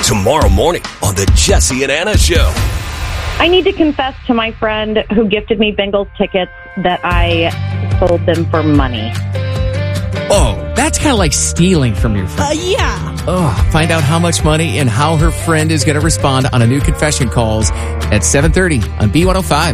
Tomorrow morning on the Jesse and Anna Show. I need to confess to my friend who gifted me Bengals tickets that I sold them for money. Oh, that's kind of like stealing from your friend. Yeah. Oh, find out how much money and how her friend is going to respond on a new Confession Calls at 7:30 on B105.